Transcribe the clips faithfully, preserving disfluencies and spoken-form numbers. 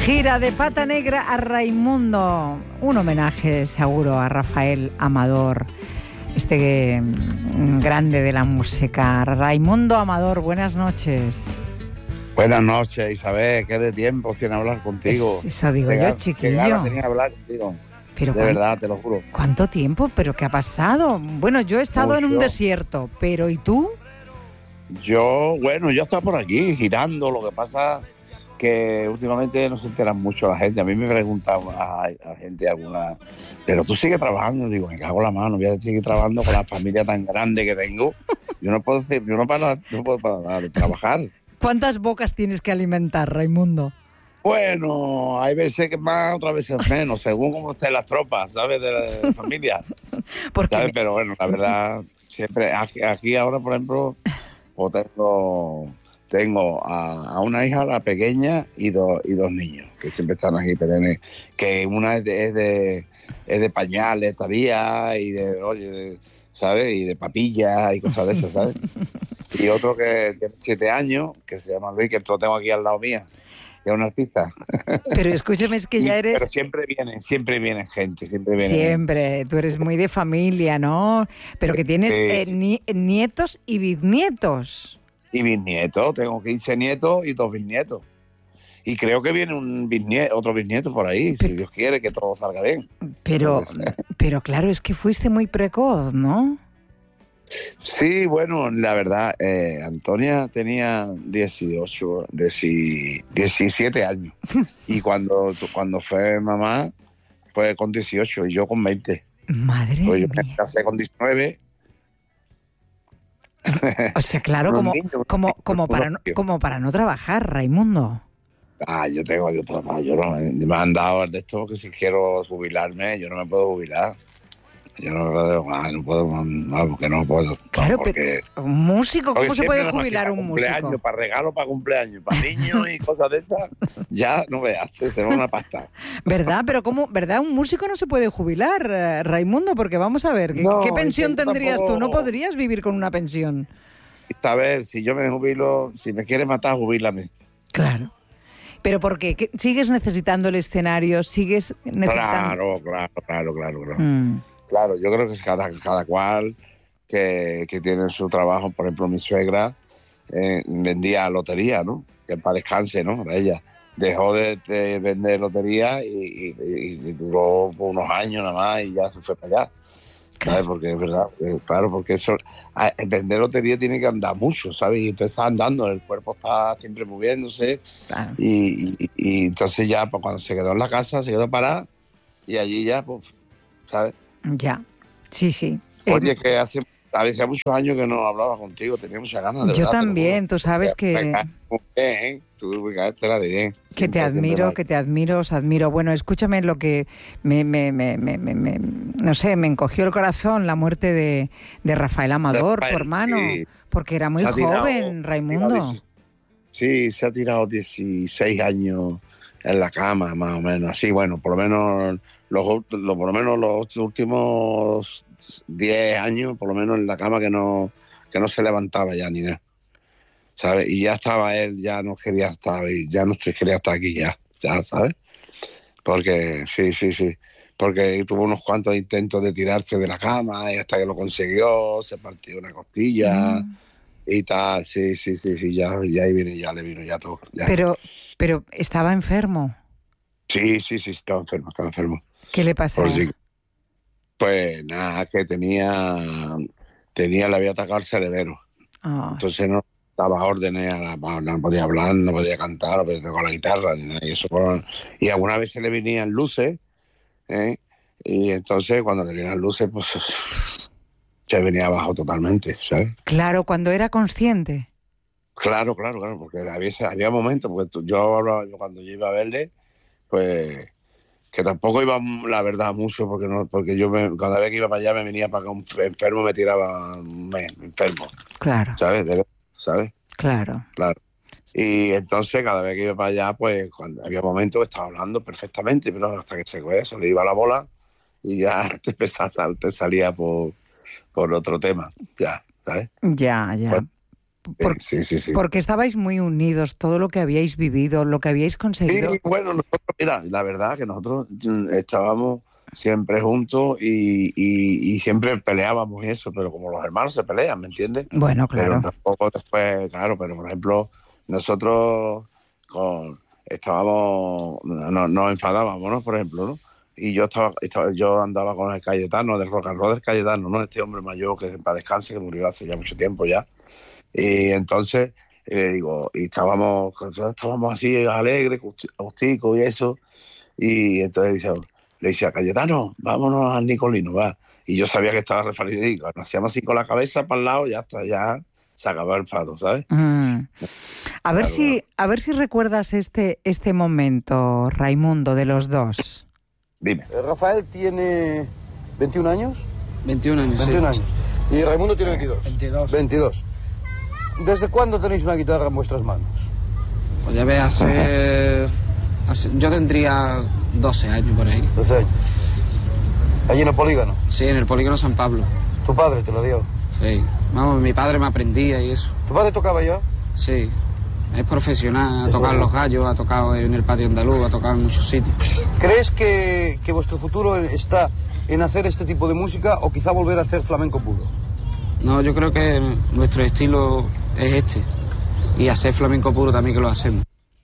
Gira de Pata Negra a Raimundo. Un homenaje seguro a Rafael Amador, este grande de la música. Raimundo Amador, buenas noches. Buenas noches, Isabel. Qué de tiempo sin hablar contigo. Es, eso digo qué yo, gana, chiquillo. Qué gana tenía de hablar contigo. Pero de verdad, te lo juro. ¿Cuánto tiempo? ¿Pero qué ha pasado? Bueno, yo he estado Mucho. en un desierto, pero ¿y tú? Yo, bueno, yo estaba por aquí girando. Lo que pasa que últimamente no se enteran mucho la gente. A mí me preguntaba a, a gente alguna, pero tú sigues trabajando. Digo, me cago en la mano, voy a seguir trabajando con la familia tan grande que tengo. Yo no puedo decir, yo no, para, no puedo parar de trabajar. ¿Cuántas bocas tienes que alimentar, Raimundo? Bueno, hay veces que más, otras veces menos, según cómo estén las tropas, ¿sabes? De la, de la familia. Porque ¿Sabes? Pero bueno, la verdad, siempre, aquí, aquí ahora, por ejemplo, pues tengo, tengo a, a una hija, la pequeña, y, do, y dos niños, que siempre están aquí, que una es de, es de, es de pañales todavía, y de, oye, ¿sabes? Y de papillas y cosas de esas, ¿sabes? Y otro que tiene siete años, que se llama Luis, que lo tengo aquí al lado mía, que es un artista. Pero escúchame, es que ya eres... Pero siempre viene, siempre viene gente, siempre viene. Siempre, tú eres muy de familia, ¿no? Pero que tienes Sí, eh, sí. ni- nietos y bisnietos. Y bisnietos, tengo quince nietos y dos bisnietos. Y creo que viene un bisnieto, otro bisnieto por ahí, Pero- si Dios quiere que todo salga bien. Pero, Pues, pero claro, es que fuiste muy precoz, ¿no? sí, bueno, la verdad, eh, Antonia tenía dieciocho, diecisiete años. Y cuando, cuando fue mamá, fue con dieciocho y yo con veinte. Madre Pues yo me mía. casé con diecinueve. O sea, claro, Unos como, niños, como, unos como, para, no, niños. como para no trabajar, Raimundo. Ah, yo tengo yo trabajo, yo no me han dado de esto que si quiero jubilarme, yo no me puedo jubilar. Yo no me puedo, ah, no puedo, no, porque no puedo. Claro, porque, pero un músico, ¿cómo porque se puede siempre nos jubilar hacía un cumpleaños, músico? para regalos, para cumpleaños, para niños y cosas de esas, ya no veas, se va una pasta. ¿Verdad? Pero ¿cómo? ¿Verdad? Un músico no se puede jubilar, eh, Raimundo, porque vamos a ver, ¿qué, No, qué es pensión que yo tendrías tú? tampoco- ¿No podrías vivir con una pensión? A ver, si yo me jubilo, si me quieres matar, jubílame. Claro. ¿Pero por qué? ¿Qué- ¿Sigues necesitando el escenario? ¿Sigues necesitando...? Claro, claro, claro, claro, claro. Mm. Claro, yo creo que es cada, cada cual que, que tiene su trabajo. Por ejemplo, mi suegra eh, vendía lotería, ¿no? Que para descanse, ¿no? Para ella. Dejó de, de vender lotería y, y- y duró unos años nada más y ya se fue para allá. ¿Sabes? Porque es verdad, eh, claro, porque eso, a- vender lotería tiene que andar mucho, ¿sabes? Y entonces está andando, el cuerpo está siempre moviéndose Claro. y, y- y entonces ya pues, cuando se quedó en la casa, se quedó parada y allí ya, pues, ¿sabes? Ya. Sí, sí. Eh, Oye, que hace, hace muchos años que no hablaba contigo, tenía muchas ganas, de yo verdad. te lo también, juro. tú sabes Me que... caes muy bien, ¿eh? Tú me caes de bien. Que Siempre, te siempre admiro, más. que te admiro, os admiro. Bueno, escúchame lo que me, me, me, me, me- me- no sé, me encogió el corazón la muerte de, de Rafael Amador, tu Rafael, hermano, sí. porque era muy Se ha tirado- joven, se ha tirado Raimundo. dieciséis Sí, se ha tirado dieciséis años en la cama, más o menos. Así, bueno, por lo menos los, ult- lo- por lo menos los últimos diez años, por lo menos en la cama que no, que no se levantaba ya ni nada. ¿Sabes? Y ya estaba él, ya no quería estar ahí, ya no se quería estar aquí ya, ya, ¿sabes? Porque, sí, sí, sí. Porque tuvo unos cuantos intentos de tirarse de la cama y hasta que lo consiguió, se partió una costilla. Mm. Y tal, sí, sí, sí, sí, ya, ya ahí viene, ya le vino ya todo. Ya. Pero, pero estaba enfermo. Sí, sí, sí, estaba enfermo, estaba enfermo. ¿Qué le pasaba? Por si- pues nada, que tenía, tenía, le había atacado el cerebro. Ah, Entonces no daba órdenes, a la- no podía hablar, no podía cantar, no podía tocar la guitarra, ni nada. Y, eso, fueron- y algunas veces le venían luces, ¿eh? Y entonces cuando le venían luces, pues se venía abajo totalmente, ¿sabes? claro, cuando era consciente. Claro, claro, claro, porque había, había momentos, porque tú- yo, hablaba- yo cuando yo iba a verle, pues que tampoco iba, la verdad, mucho, porque no, porque yo me- cada vez que iba para allá me venía para acá un enfermo, me tiraba me, enfermo, Claro, ¿sabes? De- ¿Sabes? claro. Claro. Y entonces cada vez que iba para allá, pues cuando había momentos que estaba hablando perfectamente, pero hasta que se, pues, se le iba la bola y ya te, empezaba, te salía por, por otro tema, ya, ¿sabes? Ya, ya. Bueno. por, sí, sí, sí. Porque estabais muy unidos, todo lo que habíais vivido, lo que habíais conseguido. Sí, bueno, nosotros, mira, la verdad que nosotros estábamos siempre juntos y, y, y siempre peleábamos eso, pero como los hermanos se pelean, ¿me entiendes? Bueno, claro. Pero tampoco después, claro, pero por ejemplo, nosotros con, estábamos, no, nos enfadábamos, ¿no? Por ejemplo, ¿no? Y yo estaba, estaba, yo andaba con el Cayetano, del rock and roll del Cayetano, ¿no? Este hombre mayor que para descanse, que murió hace ya mucho tiempo ya. Y entonces, eh, digo, y estábamos, estábamos así alegres, agusticos y eso. Y entonces dice, le decía, Cayetano, vámonos al Nicolino, va. Y yo sabía que estaba referido y nos hacíamos así con la cabeza para el lado, ya está, ya se acabó el fado, ¿sabes? Mm. A ver Claro, si, claro. a ver si recuerdas este, este momento, Raimundo, de los dos. Dime. Eh, Rafael tiene veintiún años. veintiún años. veintiún Sí. años. Y Raimundo tiene veintidós. veintidós. veintidós. ¿Desde cuándo tenéis una guitarra en vuestras manos? Pues ya ves, hace, hace- yo tendría doce años por ahí. doce años. Allí en el polígono. Sí, en el polígono San Pablo. Tu padre te lo dio. Sí. Vamos, mi padre me aprendía y eso. ¿Tu padre tocaba ya? Sí. Es profesional, ha tocado en Los Gallos, ha tocado en el Patio Andaluz, ha tocado en muchos sitios. ¿Crees que, que vuestro futuro está en hacer este tipo de música o quizá volver a hacer flamenco puro? No, yo creo que nuestro estilo es este. Y hacer flamenco puro también que lo hacemos.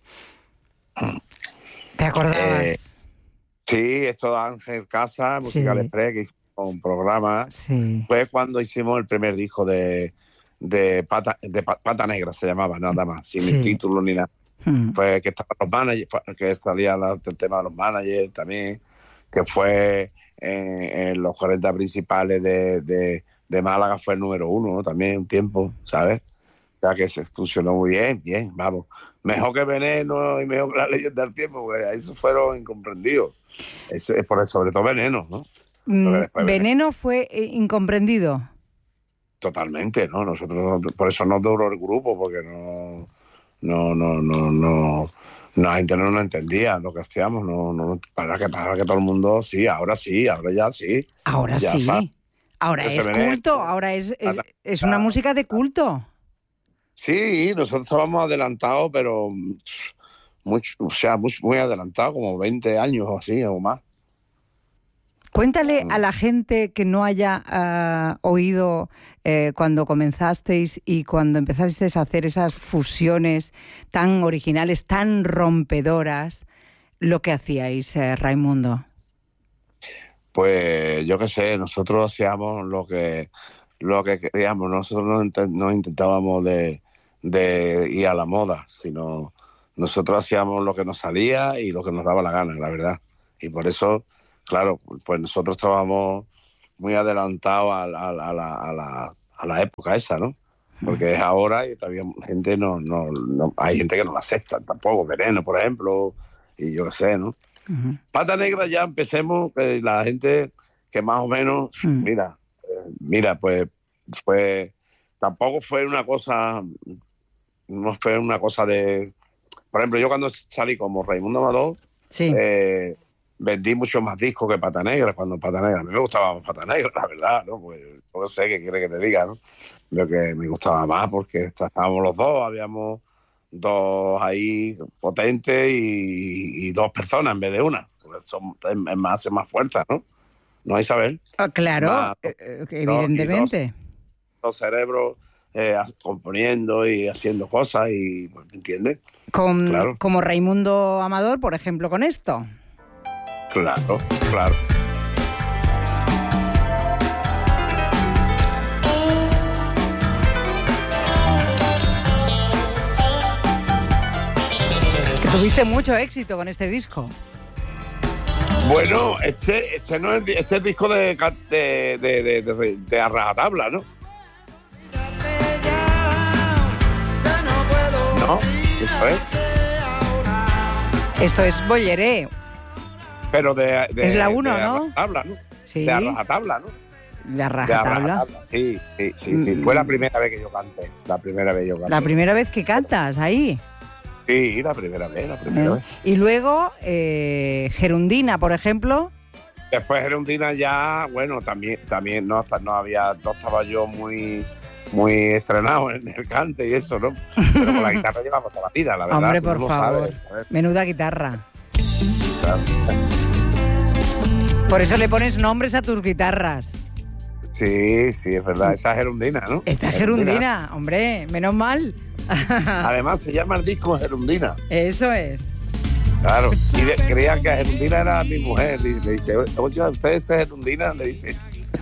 ¿Te acordabas? Eh, Sí, esto de Ángel Casa, Musical Sí. Express, que hicimos un programa. Sí. Fue cuando hicimos el primer disco de, de, Pata, de Pa- Pata Negra, se llamaba, nada más, sin Sí. el título ni nada. Mm. Fue que estaban los managers, fue- que salía la- el tema de los managers también, que fue en, en los cuarenta principales de, de, de Málaga, fue el número uno, ¿no? También un tiempo, ¿sabes? O sea que se funcionó muy bien, bien, vamos. Mejor que Veneno y mejor que La Leyenda del Tiempo, porque esos fueron incomprendidos. Eso es por sobre todo Veneno, ¿no? Mm, Pero después Veneno fue eh, incomprendido. Totalmente, ¿no? Nosotros, no- por eso no duró el grupo, porque no, no, no, no, no, la gente no nos entendía lo que hacíamos, no, no, para que, para que todo el mundo, sí, ahora sí, ahora ya sí. Ahora Ya sí. sa- Ahora ese es Veneno, culto, ahora es, es, Ata- es una música de culto. Sí, nosotros estábamos adelantados, pero mucho, o sea, muy, muy adelantados, como veinte años o así, o más. Cuéntale Mm. a la gente que no haya ah, oído eh, cuando comenzasteis y cuando empezasteis a hacer esas fusiones tan originales, tan rompedoras, lo que hacíais, eh, Raimundo. Pues yo qué sé, nosotros hacíamos lo que lo que queríamos, nosotros no, int- no intentábamos de, de ir a la moda, sino nosotros hacíamos lo que nos salía y lo que nos daba la gana, la verdad. Y por eso, claro, pues nosotros estábamos muy adelantados a, la- a la, a la, a la, a la época esa, ¿no? Porque es ahora y todavía gente no, no, no hay gente que no la acepta tampoco, Veneno, por ejemplo, y yo qué sé, ¿no? Ujú. Pata Negra ya empecemos, que la gente que más o menos, Mm. mira, eh, mira, pues fue, tampoco fue una cosa, no fue una cosa de, por ejemplo, yo cuando salí como Raimundo Amador, Sí. eh, vendí mucho más discos que Pata Negra, cuando Pata Negra, a mí me gustaba más Pata Negra, la verdad, ¿no? Pues no sé qué quiere que te diga, ¿no? Lo que me gustaba más porque estábamos los dos, habíamos dos ahí potentes y, y dos personas en vez de una. Pues son, es, es más, es más fuerza, ¿no? ¿No, Isabel? Ah, claro, más- eh, eh, dos- evidentemente. Los cerebros eh, componiendo y haciendo cosas y, pues, ¿me entiendes? Con, claro. Como Raimundo Amador, por ejemplo, con esto. Claro, claro. Que tuviste mucho éxito con este disco. Bueno, este, este no es, este es el disco de, ca- de, de, de, de, de a rajatabla, ¿no? No, esto es. Esto es Bolleré. Pero de, de Es la uno, de a ¿no? rajatabla, ¿no? Sí, De a rajatabla, ¿no? la De a rajatabla. rajatabla, sí, sí, sí, sí. Mm. Fue la primera vez que yo canté. La primera vez yo canté. La primera vez que cantas ahí. Sí, la primera vez, la primera ¿eh? vez. Y luego eh, Gerundina, por ejemplo. Después Gerundina ya, bueno, también, también no, no había, no estaba yo muy, muy estrenado en el cante y eso, ¿no? Pero con la guitarra llevamos toda la vida, la verdad. Hombre, tú por no lo favor. sabes, ¿sabes? Menuda guitarra. Claro. Por eso le pones nombres a tus guitarras. Sí, sí, es verdad. Esa es Gerundina, ¿no? Esta es Gerundina, hombre, menos mal. Además, se llama el disco Gerundina. Eso es. Claro. Y de- creía que Gerundina era mi mujer. Y le dice, oye, ¿usted es Gerundina? Le dice.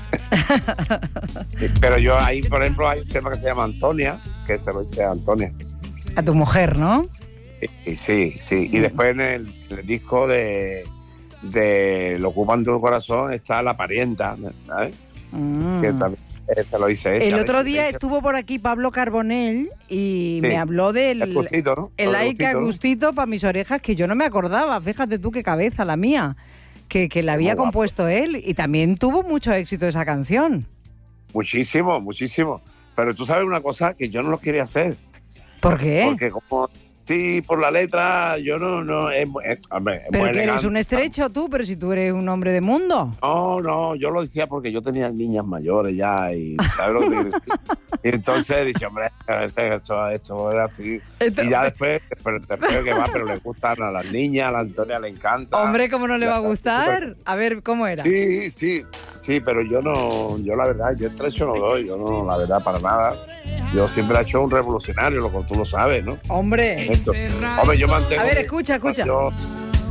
Pero yo ahí, por ejemplo, hay un tema que se llama Antonia, que se lo dice a Antonia. A tu mujer, ¿no? Y, y sí, sí. Y después en el, en el disco de, de Lo ocupan tu corazón está La parienta, ¿sabes? Mm. Que también eh, te lo dice ella. El le otro dice- día le dice, estuvo por aquí Pablo Carbonell y Sí. me habló del El gustito, ¿no? el El like a gustito, ¿no? gustito para mis orejas, que yo no me acordaba. Fíjate tú qué cabeza la mía, que, que la había guapo. compuesto él y también tuvo mucho éxito esa canción. Muchísimo, muchísimo. Pero tú sabes una cosa, que yo no lo quería hacer. ¿Por qué? Porque como, sí, por la letra, yo no, no, es, mu- es- hombre, es Pero muy que eres elegante, un estrecho tú, pero si tú eres un hombre de mundo. No, no, yo lo decía porque yo tenía niñas mayores ya y ¿sabes lo que te quiero decir? Y entonces dije, hombre, esto, esto era así. Esto- Y ya después, pero después que va, pero le gustan a las niñas, a la Antonia le encanta. Hombre, ¿cómo no le Ya va a está, gustar? súper- A ver, ¿cómo era? Sí, sí, sí, pero yo no, yo la verdad, yo estrecho no doy, yo no, la verdad, para nada. Yo siempre he hecho un revolucionario, lo que tú lo sabes, ¿no? Hombre. Esto. Hombre, yo mantengo. A ver, mi- escucha, escucha. Yo,